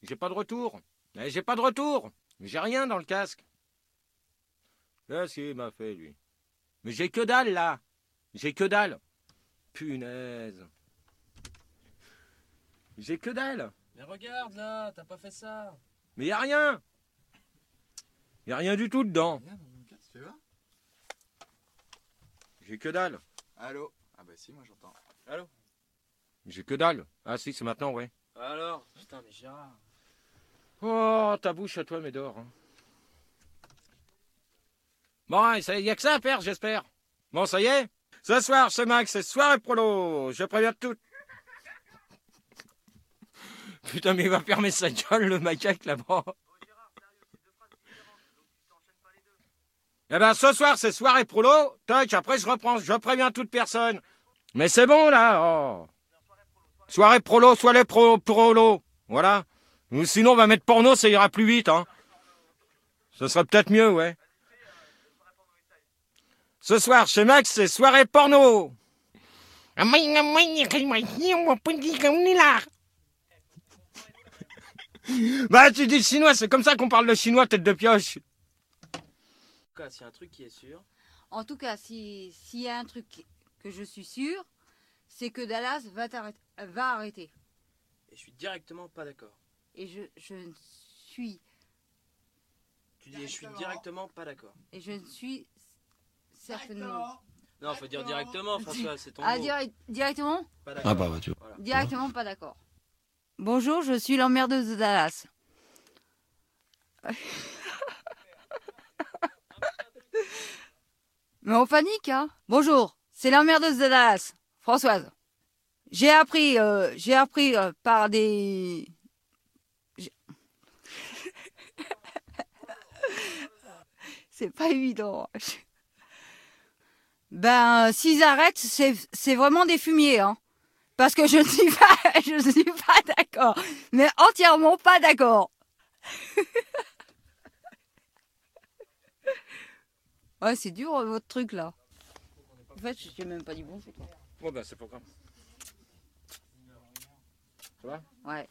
J'ai pas de retour. J'ai pas de retour. J'ai rien dans le casque. Qu'est-ce qu'il m'a fait, lui? Mais j'ai que dalle, là. J'ai que dalle. Punaise. J'ai que dalle. Mais regarde là, t'as pas fait ça. Mais y a rien. Y a rien du tout dedans. J'ai que dalle. Allô? Ah bah si, moi j'entends. Allô? J'ai que dalle. Ah si, c'est maintenant, ouais. Alors? Putain, mais Gérard. Oh, ta bouche à toi, Médor. Hein. Bon, il y a que ça à faire, j'espère. Bon, ça y est. Ce soir, chez Max, c'est soirée prolo. Je préviens tout. Putain, mais il va fermer sa gueule, le macaque, là-bas. Eh ben, ce soir, c'est soirée prolo. Toc, après, je reprends. Je préviens toute personne. Mais c'est bon, là. Oh. Soirée prolo, prolo. Voilà. Ou sinon, on va mettre porno, ça ira plus vite. Hein. Ce serait peut-être mieux, ouais. Ce soir, chez Max, c'est soirée porno. Bah, tu dis chinois, c'est comme ça qu'on parle le chinois, tête de pioche. En tout cas, s'il y a un truc qui est sûr. En tout cas, s'il y a un truc que je suis sûre, c'est que Dallas va arrêter. Et je suis directement pas d'accord. Et je suis... Tu dis je suis directement pas d'accord. Et je ne suis certainement... Non, faut dire directement, François, c'est ton Ah, mot. directement? Pas d'accord. Ah bah tu vois. Voilà. Directement pas d'accord. Bonjour, je suis l'emmerdeuse de Dallas. Mais on panique, hein. Bonjour, c'est l'emmerdeuse de Dallas, Françoise. J'ai appris par des... C'est pas évident. Ben, s'ils arrêtent, c'est vraiment des fumiers, hein. Parce que je ne suis pas d'accord. Mais entièrement pas d'accord. Ouais, c'est dur, votre truc, là. En fait, je t'ai même pas dit bonjour, toi. Bon, bah, c'est pas grave. Ça va? Ouais.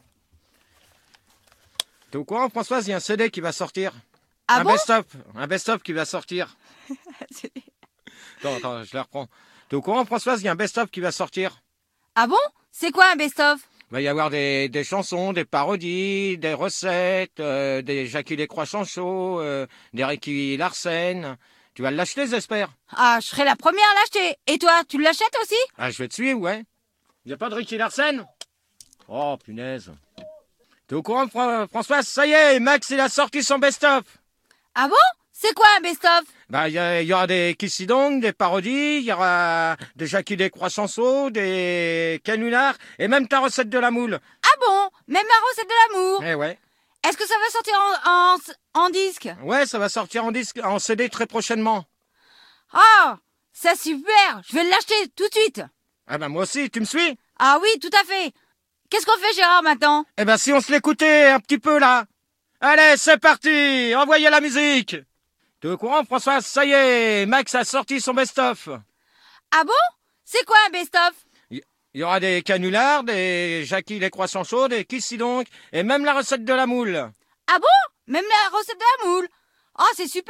T'es au courant, Françoise, il y a un CD qui va sortir. Ah bon? Un best-of qui va sortir. Attends, je la reprends. T'es au courant, Françoise, il y a un best-of qui va sortir. Ah bon? C'est quoi un best-of? Il va y avoir des chansons, des parodies, des recettes, des Jackie Descroix Chanchot, des Ricky Larsen. Tu vas l'acheter, j'espère. Ah, je serai la première à l'acheter. Et toi, tu l'achètes aussi? Ah, je vais te suivre, ouais. Il n'y a pas de Ricky Larsen? Oh, punaise. T'es au courant, Françoise? Ça y est, Max, il a sorti son best-of. Ah bon? C'est quoi un best-of? Bah, il y aura des Kissidong, des parodies, il y aura des Jackie Descroix Chanceau, des canulars, et même ta recette de la moule. Ah bon? Même ma recette de l'amour? Eh ouais. Est-ce que ça va sortir en disque? Ouais, ça va sortir en disque, en CD très prochainement. Ah, c'est super. Je vais l'acheter tout de suite. Ah bah moi aussi, tu me suis? Ah oui, tout à fait. Qu'est-ce qu'on fait, Gérard, maintenant? Eh ben si on se l'écoutait un petit peu là. Allez, c'est parti, envoyez la musique. T'es au courant, Françoise? Ça y est, Max a sorti son best-of. Ah bon? C'est quoi un best-of? Il y aura des canulars, des Jackie les croissants chauds, des Kissy donc, et même la recette de la moule. Ah bon? Même la recette de la moule? Oh, c'est super.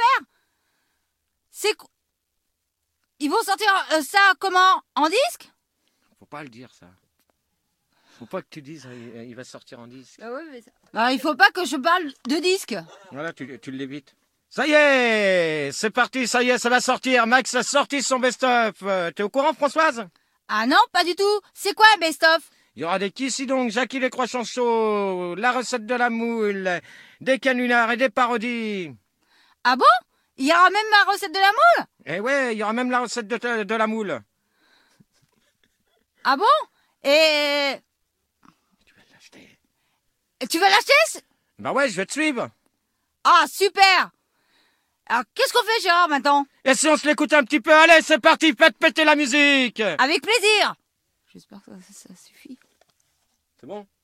Ils vont sortir ça comment? En disque? Faut pas le dire, ça. Faut pas que tu dises, il va sortir en disque. Ah ouais, mais ça... Ah, il faut pas que je parle de disque. Voilà, tu l'évites. Ça y est, c'est parti, ça y est, ça va sortir. Max a sorti son best-of. T'es au courant, Françoise? Ah non, pas du tout. C'est quoi un best-of? Il y aura des Kissy donc, Jackie les croissants chauds, la recette de la moule, des canulars et des parodies. Ah bon? Il y aura même ma recette de la moule? Eh ouais, il y aura même la recette de la moule. Ah bon? Et... Tu vas l'acheter? Tu vas l'acheter? Bah ouais, je vais te suivre. Ah, super. Alors, qu'est-ce qu'on fait, Gérard, maintenant? Et si on se l'écoute un petit peu? Allez, c'est parti, faites péter la musique. Avec plaisir. J'espère que ça suffit. C'est bon?